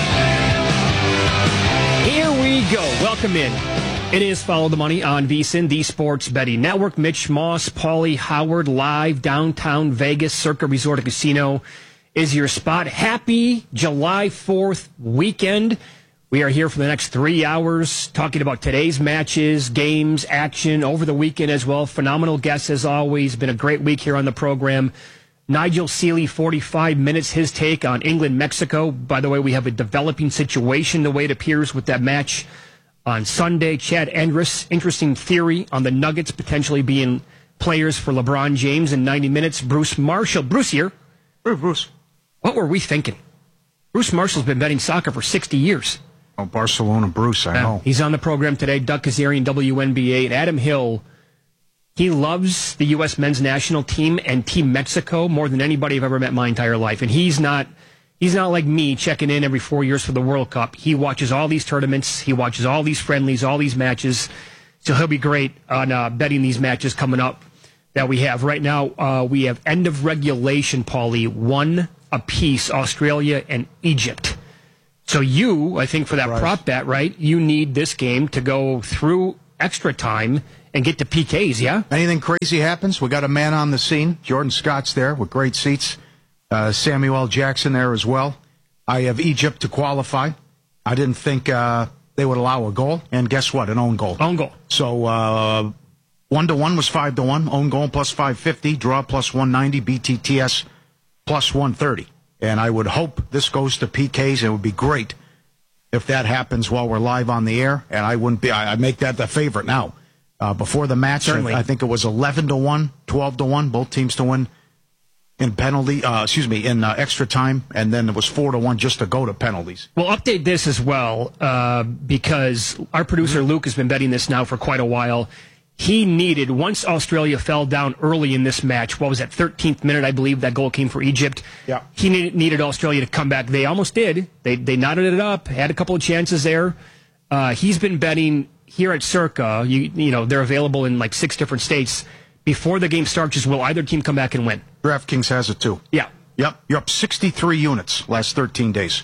Speaker 8: Here we go. Welcome in. It is Follow the Money on VSiN, the Sports Betting Network. Mitch Moss, Paulie Howard, live downtown Vegas, Circa Resort and Casino is your spot. Happy July 4th weekend. We are here for the next 3 hours talking about today's matches, games, action over the weekend as well. Phenomenal guests as always. Been a great week here on the program. Nigel Seeley, 45 minutes, his take on England-Mexico. By the way, we have a developing situation the way it appears with that match on Sunday. Chad Andrus, interesting theory on the Nuggets potentially being players for LeBron James in 90 minutes. Bruce Marshall. Bruce here.
Speaker 9: Bruce.
Speaker 8: What were we thinking? Bruce Marshall's been betting soccer for 60 years.
Speaker 9: Oh, Barcelona Bruce, I know.
Speaker 8: He's on the program today. Doug Kazarian, WNBA, and Adam Hill. He loves the U.S. men's national team and Team Mexico more than anybody I've ever met in my entire life. And he's not like me checking in every 4 years for the World Cup. He watches all these tournaments. He watches all these friendlies, all these matches. So he'll be great on betting these matches coming up that we have. Right now, we have end of regulation, Paulie, 1 apiece, Australia and Egypt. So you, I think for that prop bet, right, you need this game to go through extra time and get to PKs, yeah?
Speaker 9: Anything crazy happens, we got a man on the scene. Jordan Scott's there with great seats. Samuel L. Jackson there as well. I have Egypt to qualify. I didn't think they would allow a goal. And guess what? An own goal.
Speaker 8: Own goal.
Speaker 9: So 1-1 was 5-1. Own goal plus 550. Draw plus 190. BTTS plus 130. And I would hope this goes to PKs. It would be great if that happens while we're live on the air. And I make that the favorite now. Before the match, certainly. I think it was 11-1, 12-1, both teams to win in in extra time. And then it was 4-1 just to go to penalties.
Speaker 8: We'll update this as well because our producer Luke has been betting this now for quite a while. He needed, once Australia fell down early in this match, what was that, 13th minute, I believe, that goal came for Egypt.
Speaker 9: Yeah.
Speaker 8: He needed Australia to come back. They almost did. They knotted it up, had a couple of chances there. He's been betting here at Circa. You know, they're available in like 6 different states. Before the game starts, just will either team come back and win?
Speaker 9: DraftKings has it too.
Speaker 8: Yeah.
Speaker 9: Yep. You're up 63 units last 13 days.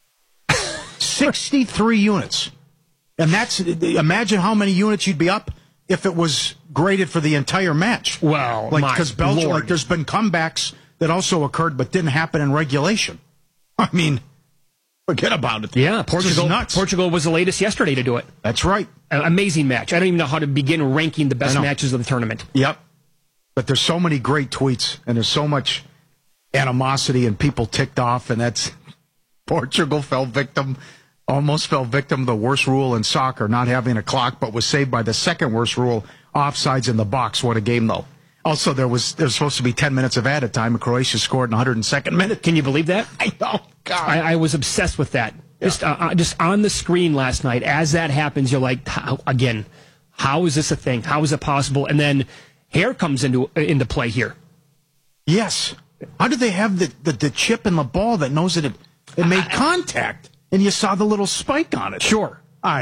Speaker 9: 63 units. And imagine how many units you'd be up if it was graded for the entire match.
Speaker 8: Well,
Speaker 9: because Belgium,
Speaker 8: Lord.
Speaker 9: there's been comebacks that also occurred but didn't happen in regulation. I mean, forget about it.
Speaker 8: Yeah, Portugal was the latest yesterday to do it.
Speaker 9: That's right.
Speaker 8: Amazing match. I don't even know how to begin ranking the best matches of the tournament.
Speaker 9: Yep. But there's so many great tweets, and there's so much animosity and people ticked off, and that's Portugal almost fell victim of the worst rule in soccer, not having a clock, but was saved by the second worst rule, offsides in the box. What a game, though. Also, there was supposed to be 10 minutes of added time, and Croatia scored in the 102nd minute.
Speaker 8: Can you believe that?
Speaker 9: I know. God.
Speaker 8: I was obsessed with that. Yeah. Just on the screen last night, as that happens, you're like, how is this a thing? How is it possible? And then hair comes into play here.
Speaker 9: Yes. How did they have the chip in the ball that knows that it made contact? And you saw the little spike on it.
Speaker 8: Sure.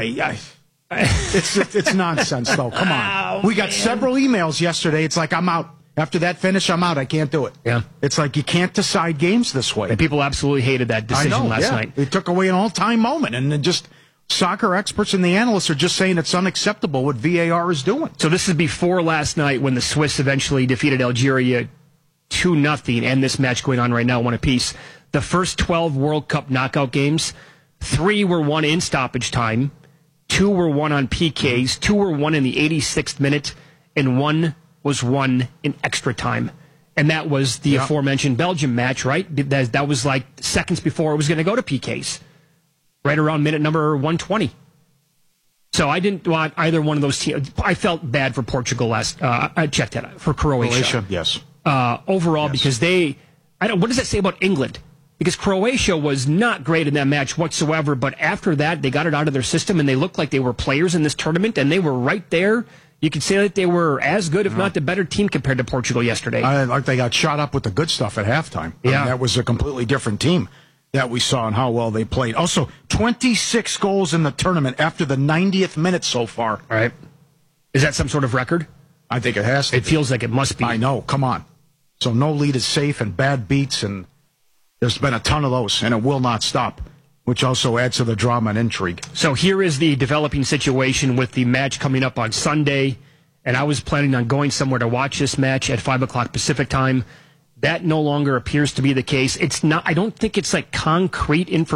Speaker 9: It's nonsense, though. Come on. We got several emails yesterday. It's like, I'm out. After that finish, I'm out. I can't do it.
Speaker 8: Yeah.
Speaker 9: It's like you can't decide games this way.
Speaker 8: And people absolutely hated that decision last night.
Speaker 9: It took away an all-time moment. And then just soccer experts and the analysts are just saying it's unacceptable what VAR is doing.
Speaker 8: So this is before last night when the Swiss eventually defeated Algeria 2-0, and this match going on right now, 1 apiece. The first 12 World Cup knockout games, 3 were won in stoppage time, 2 were won on PKs, 2 were won in the 86th minute, and 1 was won in extra time. And that was the aforementioned Belgium match, right? That was like seconds before it was going to go to PKs, right around minute number 120. So I didn't want either one of those teams. I felt bad for Portugal I checked that out, for Croatia.
Speaker 9: Yes.
Speaker 8: Overall, because what does that say about England? because Croatia was not great in that match whatsoever, but after that, they got it out of their system, and they looked like they were players in this tournament, and they were right there. You could say that they were as good, if not the better team compared to Portugal yesterday.
Speaker 9: Like they got shot up with the good stuff at halftime.
Speaker 8: Yeah.
Speaker 9: I mean, that was a completely different team that we saw and how well they played. Also, 26 goals in the tournament after the 90th minute so far.
Speaker 8: All right. Is that some sort of record?
Speaker 9: I think it has to
Speaker 8: It
Speaker 9: be.
Speaker 8: feels like it must be.
Speaker 9: I know. Come on. So no lead is safe and bad beats, and there's been a ton of those, and it will not stop, which also adds to the drama and intrigue.
Speaker 8: So here is the developing situation with the match coming up on Sunday, and I was planning on going somewhere to watch this match at 5 o'clock Pacific time. That no longer appears to be the case. It's not. I don't think it's like concrete in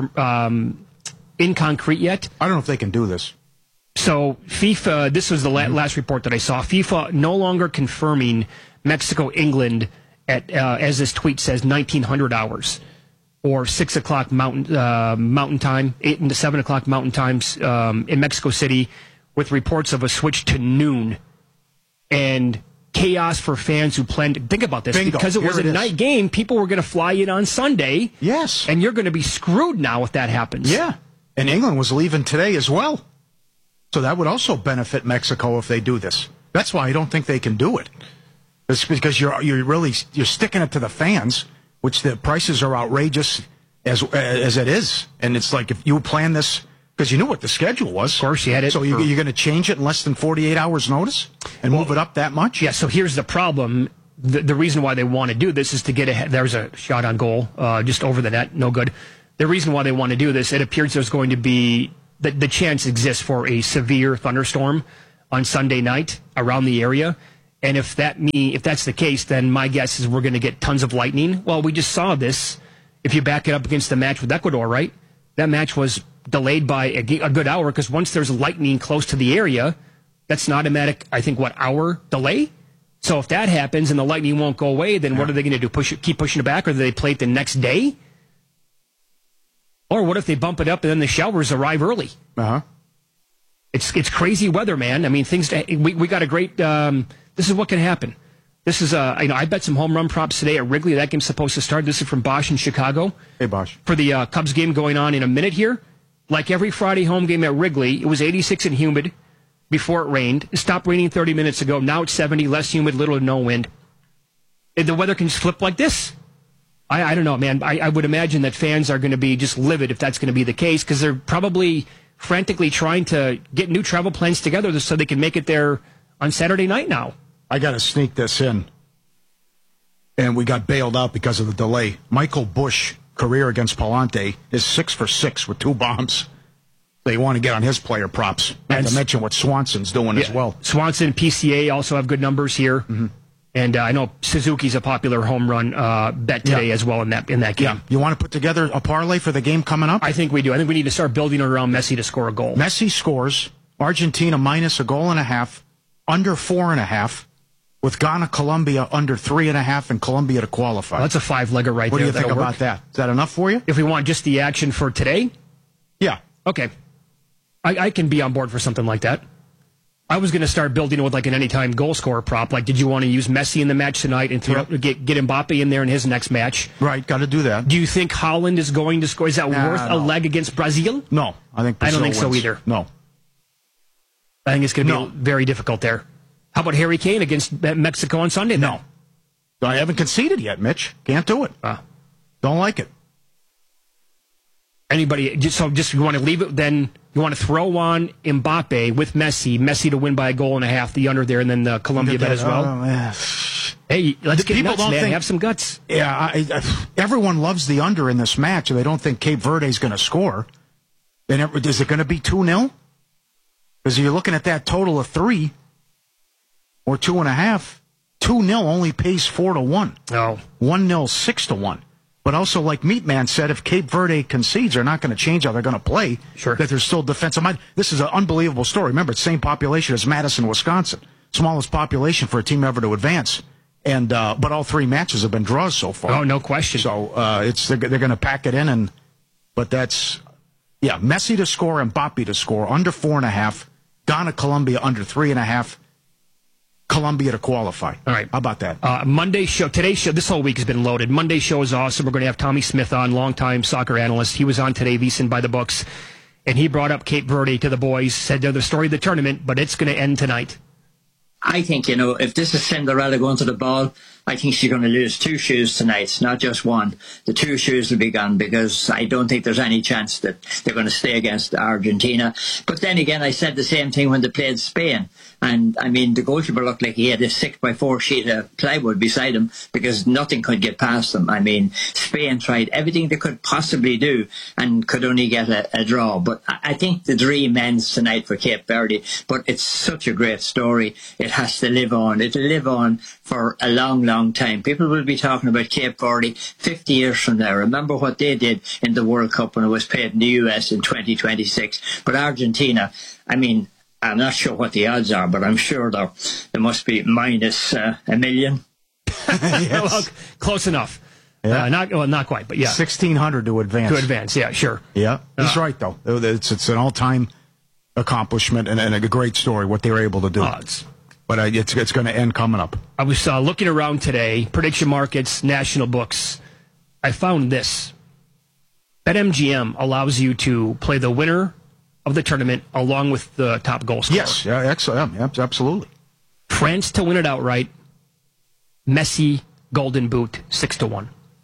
Speaker 8: concrete yet.
Speaker 9: I don't know if they can do this.
Speaker 8: So FIFA, this was the last report that I saw. FIFA no longer confirming Mexico-England at, as this tweet says, 1900 hours. Or 6 o'clock mountain time, 8 to 7 o'clock mountain times in Mexico City, with reports of a switch to noon, and chaos for fans who planned to think about this.
Speaker 9: Bingo.
Speaker 8: Because it was a night game. People were going to fly in on Sunday.
Speaker 9: Yes,
Speaker 8: and you're going to be screwed now if that happens.
Speaker 9: Yeah, and England was leaving today as well, so that would also benefit Mexico if they do this. That's why I don't think they can do it. It's because you're sticking it to the fans, which the prices are outrageous as it is. And it's like, if you plan this, because you knew what the schedule was.
Speaker 8: Of course, you had it.
Speaker 9: So you're going to change it in less than 48 hours notice and move it up that much?
Speaker 8: Yeah, so here's the problem. The reason why they want to do this is to get ahead. There's a shot on goal, just over the net, no good. The reason why they want to do this, it appears there's going to be, the chance exists for a severe thunderstorm on Sunday night around the area. And if that's the case, then my guess is we're going to get tons of lightning. Well, we just saw this. If you back it up against the match with Ecuador, right? That match was delayed by a good hour, because once there's lightning close to the area, that's an automatic, I think, hour delay? So if that happens and the lightning won't go away, then what are they going to do? Keep pushing it back, or do they play it the next day? Or what if they bump it up and then the showers arrive early?
Speaker 9: Uh-huh.
Speaker 8: It's crazy weather, man. I mean, we got a great... this is what can happen. This is I bet some home run props today at Wrigley. That game's supposed to start. This is from Bosch in Chicago.
Speaker 9: Hey, Bosch.
Speaker 8: For the Cubs game going on in a minute here. Like every Friday home game at Wrigley, it was 86 and humid before it rained. It stopped raining 30 minutes ago. Now it's 70, less humid, little to no wind. The weather can just flip like this. I don't know, man. I would imagine that fans are going to be just livid if that's going to be the case, because they're probably frantically trying to get new travel plans together so they can make it there on Saturday night now.
Speaker 9: I got to sneak this in. And we got bailed out because of the delay. Michael Busch, career against Palante, is 6 for 6 with 2 bombs. They want to get on his player props. Not to mention what Swanson's doing as well.
Speaker 8: Swanson, PCA also have good numbers here. Mm-hmm. And I know Suzuki's a popular home run bet today as well in that game.
Speaker 9: Yeah. You want to put together a parlay for the game coming up?
Speaker 8: I think we do. I think we need to start building around Messi to score a goal.
Speaker 9: Messi scores. Argentina minus a goal and a half. Under 4.5. With Ghana, Colombia under 3.5, and Colombia to qualify.
Speaker 8: Well, that's a 5-legger right there.
Speaker 9: What do you think about that? Is that enough for you?
Speaker 8: If we want just the action for today?
Speaker 9: Yeah.
Speaker 8: Okay. I can be on board for something like that. I was going to start building with like an anytime goal scorer prop. Like, did you want to use Messi in the match tonight and get Mbappe in there in his next match?
Speaker 9: Right, got to do that.
Speaker 8: Do you think Holland is going to score? Is that worth a leg against Brazil?
Speaker 9: No, I think Brazil
Speaker 8: I don't think
Speaker 9: wins.
Speaker 8: so either.
Speaker 9: No.
Speaker 8: I think it's going to be very difficult there. How about Harry Kane against Mexico on Sunday?
Speaker 9: No. I haven't conceded yet, Mitch. Can't do it. Don't like it.
Speaker 8: Anybody, just you want to leave it, then you want to throw on Mbappe with Messi to win by a goal and a half, the under there, and then the Colombia bet as well. Hey, let's get nuts, man. Have some guts.
Speaker 9: Yeah, everyone loves the under in this match, and they don't think Cape Verde is going to score. Then is it going to be 2-0? Because you're looking at that total of 3 or 2.5. 2-0 only pays 4-1.
Speaker 8: Oh.
Speaker 9: 1-0, 6-1. But also, like Meatman said, if Cape Verde concedes, they're not going to change how they're going to play.
Speaker 8: Sure.
Speaker 9: That they're still defensive. This is an unbelievable story. Remember, it's the same population as Madison, Wisconsin. Smallest population for a team ever to advance. And but all 3 matches have been draws so far.
Speaker 8: Oh, no question.
Speaker 9: So they're going to pack it in. But that's, Messi to score and Mbappe to score. Under 4.5. Ghana, Colombia under 3.5. Colombia to qualify.
Speaker 8: All right.
Speaker 9: How about that?
Speaker 8: Monday show, today's show, this whole week has been loaded. Monday show is awesome. We're going to have Tommy Smith on, longtime soccer analyst. He was on today, VSiN by the books, and he brought up Cape Verde to the boys, said they're the story of the tournament, but it's going to end tonight.
Speaker 10: I think, if this is Cinderella going to the ball, I think she's going to lose 2 shoes tonight, not just one. The 2 shoes will be gone because I don't think there's any chance that they're going to stay against Argentina. But then again, I said the same thing when they played Spain. And, the goalkeeper looked like he had a 6x4 sheet of plywood beside him because nothing could get past them. Spain tried everything they could possibly do and could only get a draw. But I think the dream ends tonight for Cape Verde. But it's such a great story. It has to live on. It will live on for a long, long time. People will be talking about Cape Verde 50 years from now. Remember what they did in the World Cup when it was played in the US in 2026. But Argentina, I'm not sure what the odds are, but I'm sure there must be minus $1 million.
Speaker 8: Yes. Well, close enough.
Speaker 9: Yeah.
Speaker 8: Not quite, but yeah.
Speaker 9: 1,600 to advance.
Speaker 8: To advance, yeah, sure.
Speaker 9: Yeah, he's right, though. It's an all-time accomplishment and a great story, what they were able to do. But it's going to end coming up.
Speaker 8: I was looking around today, prediction markets, national books. I found this. BetMGM allows you to play the winner of the tournament along with the top goal scorer.
Speaker 9: Yes, absolutely.
Speaker 8: France to win it outright. Messi Golden Boot 6-1.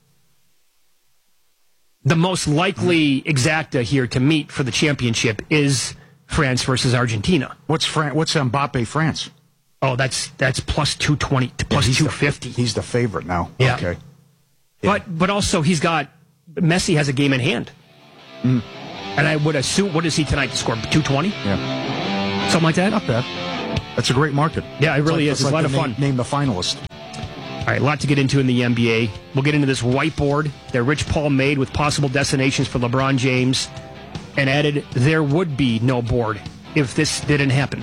Speaker 8: The most likely exacta here to meet for the championship is France versus Argentina.
Speaker 9: What's Mbappe France?
Speaker 8: Oh, that's plus 220 to plus 250.
Speaker 9: He's the favorite now.
Speaker 8: Yeah.
Speaker 9: Okay. Yeah.
Speaker 8: But also Messi has a game in hand.
Speaker 9: Mm.
Speaker 8: And I would assume, what is he tonight to score? 220?
Speaker 9: Yeah.
Speaker 8: Something like that?
Speaker 9: Not bad. That's a great market.
Speaker 8: Yeah, it really is. It's a lot of fun.
Speaker 9: Name the finalist.
Speaker 8: All right, a lot to get into in the NBA. We'll get into this whiteboard that Rich Paul made with possible destinations for LeBron James and added there would be no board if this didn't happen.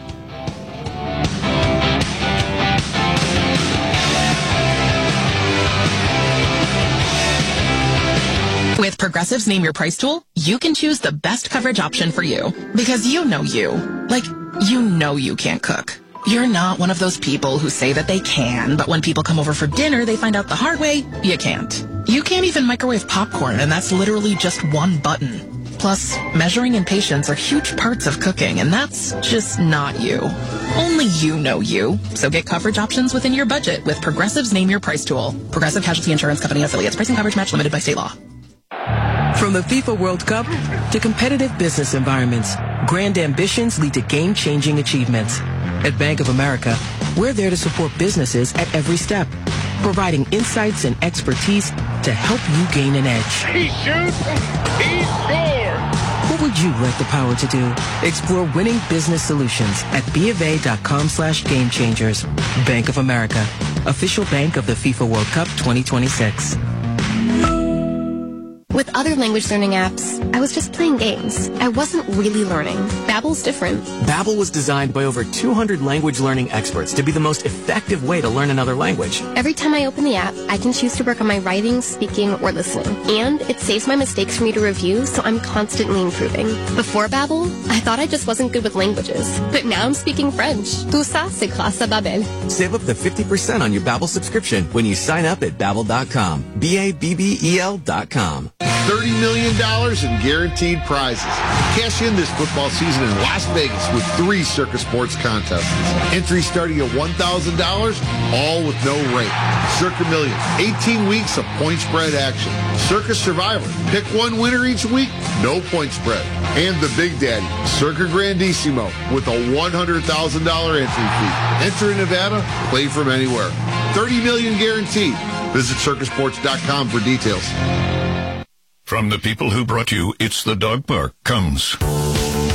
Speaker 11: With Progressive's Name Your Price tool, you can choose the best coverage option for you. Because you know you. Like, you know you can't cook. You're not one of those people who say that they can, but when people come over for dinner, they find out the hard way, you can't. You can't even microwave popcorn, and that's literally just one button. Plus, measuring and patience are huge parts of cooking, and that's just not you. Only you know you. So get coverage options within your budget with Progressive's Name Your Price tool. Progressive Casualty Insurance Company affiliates. Pricing coverage match limited by state law.
Speaker 12: From the FIFA World Cup to competitive business environments, grand ambitions lead to game-changing achievements. At Bank of America, we're there to support businesses at every step, providing insights and expertise to help you gain an edge.
Speaker 16: He shoots, he scores!
Speaker 12: What would you like the power to do? Explore winning business solutions at BofA.com/gamechangers. Bank of America, official bank of the FIFA World Cup 2026.
Speaker 17: With other language learning apps, I was just playing games. I wasn't really learning. Babbel's different.
Speaker 26: Babbel was designed by over 200 language learning experts to be the most effective way to learn another language.
Speaker 17: Every time I open the app, I can choose to work on my writing, speaking, or listening. And it saves my mistakes for me to review, so I'm constantly improving. Before Babbel, I thought I just wasn't good with languages. But now I'm speaking French. Tout ça, c'est grâce à Babbel.
Speaker 26: Save up to 50% on your Babbel subscription when you sign up at Babbel.com. Babbel.com.
Speaker 27: $30 million in guaranteed prizes. Cash in this football season in Las Vegas with 3 Circus Sports contests. Entries starting at $1,000, all with no rate. Circa Millions, 18 weeks of point spread action. Circus Survivor, pick one winner each week, no point spread. And the Big Daddy, Circa Grandissimo, with a $100,000 entry fee. Enter in Nevada, play from anywhere. $30 million guaranteed. Visit circusports.com for details.
Speaker 1: From the people who brought you It's the Dog Park comes